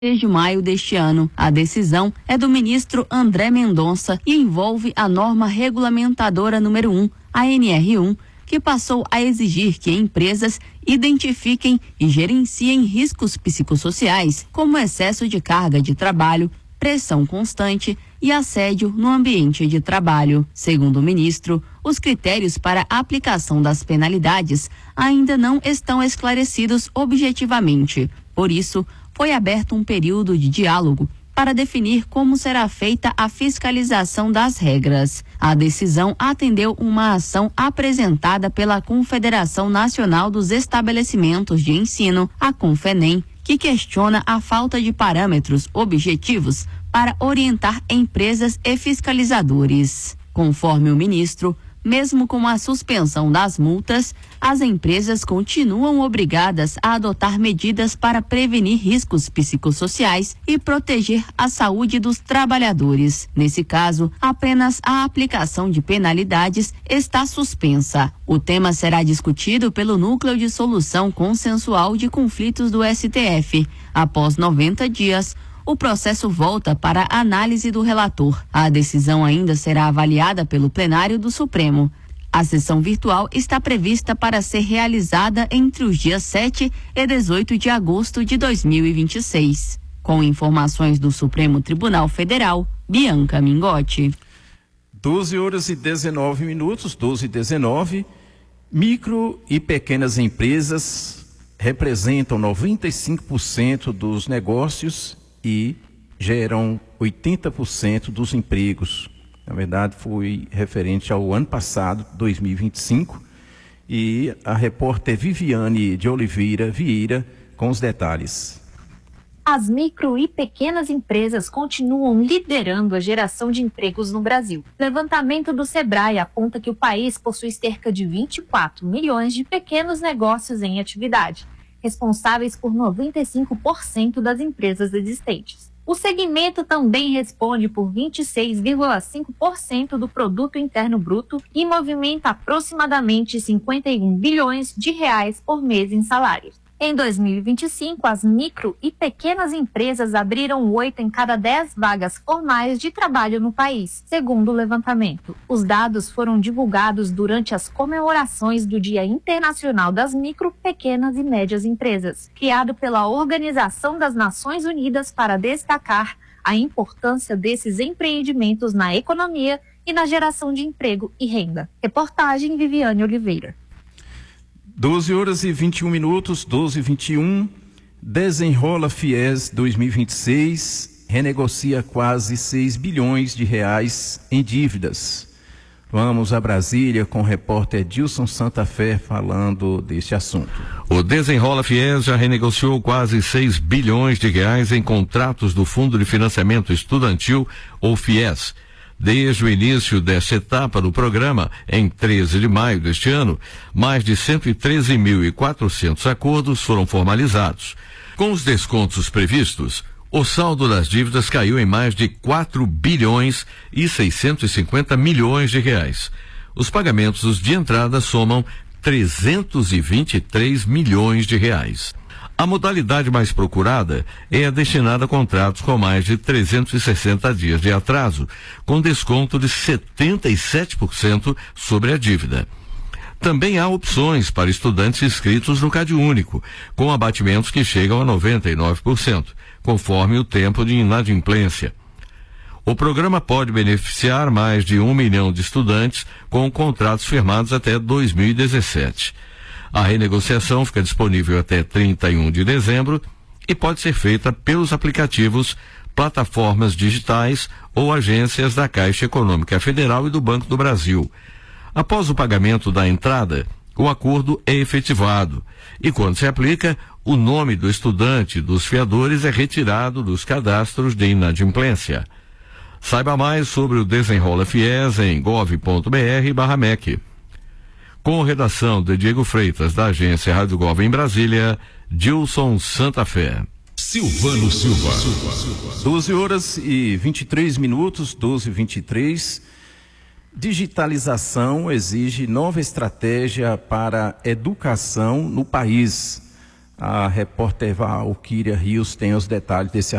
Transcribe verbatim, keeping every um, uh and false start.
de maio deste ano. A decisão é do ministro André Mendonça e envolve a norma regulamentadora número um, a N R um, que passou a exigir que empresas identifiquem e gerenciem riscos psicossociais, como excesso de carga de trabalho, pressão constante e assédio no ambiente de trabalho. Segundo o ministro, os critérios para a aplicação das penalidades ainda não estão esclarecidos objetivamente. Por isso, foi aberto um período de diálogo para definir como será feita a fiscalização das regras. A decisão atendeu uma ação apresentada pela Confederação Nacional dos Estabelecimentos de Ensino, a Confenem, que questiona a falta de parâmetros objetivos para orientar empresas e fiscalizadores. Conforme o ministro, mesmo com a suspensão das multas, as empresas continuam obrigadas a adotar medidas para prevenir riscos psicossociais e proteger a saúde dos trabalhadores. Nesse caso, apenas a aplicação de penalidades está suspensa. O tema será discutido pelo Núcleo de Solução Consensual de Conflitos do S T F. Após noventa dias, o processo volta para a análise do relator. A decisão ainda será avaliada pelo plenário do Supremo. A sessão virtual está prevista para ser realizada entre os dias sete e dezoito de agosto de dois mil e vinte e seis. Com informações do Supremo Tribunal Federal, Bianca Mingotti. doze horas e dezenove minutos, doze e dezenove. Micro e pequenas empresas representam noventa e cinco por cento dos negócios e geram oitenta por cento dos empregos. Na verdade, foi referente ao ano passado, dois mil e vinte e cinco, e a repórter Viviane de Oliveira Vieira com os detalhes. As micro e pequenas empresas continuam liderando a geração de empregos no Brasil. O levantamento do Sebrae aponta que o país possui cerca de vinte e quatro milhões de pequenos negócios em atividade, responsáveis por noventa e cinco por cento das empresas existentes. O segmento também responde por vinte e seis vírgula cinco por cento do produto interno bruto e movimenta aproximadamente cinquenta e um bilhões de reais por mês em salários. Em dois mil e vinte e cinco, as micro e pequenas empresas abriram oito em cada dez vagas formais de trabalho no país, segundo o levantamento. Os dados foram divulgados durante as comemorações do Dia Internacional das Micro, Pequenas e Médias Empresas, criado pela Organização das Nações Unidas para destacar a importância desses empreendimentos na economia e na geração de emprego e renda. Reportagem Viviane Oliveira. doze horas e vinte e um minutos, doze e vinte e um. Desenrola Fies dois mil e vinte e seis, renegocia quase seis bilhões de reais em dívidas. Vamos a Brasília com o repórter Dilson Santa Fé falando deste assunto. O Desenrola Fies já renegociou quase seis bilhões de reais em contratos do Fundo de Financiamento Estudantil, ou Fies. Desde o início desta etapa do programa, em treze de maio deste ano, mais de cento e treze mil e quatrocentos acordos foram formalizados. Com os descontos previstos, o saldo das dívidas caiu em mais de quatro bilhões e seiscentos e cinquenta milhões de reais. Os pagamentos de entrada somam trezentos e vinte e três milhões de reais. A modalidade mais procurada é a destinada a contratos com mais de trezentos e sessenta dias de atraso, com desconto de setenta e sete por cento sobre a dívida. Também há opções para estudantes inscritos no CadÚnico, com abatimentos que chegam a noventa e nove por cento, conforme o tempo de inadimplência. O programa pode beneficiar mais de um milhão de estudantes com contratos firmados até dois mil e dezessete. A renegociação fica disponível até trinta e um de dezembro e pode ser feita pelos aplicativos, plataformas digitais ou agências da Caixa Econômica Federal e do Banco do Brasil. Após o pagamento da entrada, o acordo é efetivado e, quando se aplica, o nome do estudante e dos fiadores é retirado dos cadastros de inadimplência. Saiba mais sobre o Desenrola Fies em gov ponto br barra M E C. Com redação de Diego Freitas, da agência Rádio Gov em Brasília, Dilson Santa Fé. Silvano Silva. doze horas e vinte e três minutos, doze e vinte e três. Digitalização exige nova estratégia para educação no país. A repórter Valquíria Rios tem os detalhes desse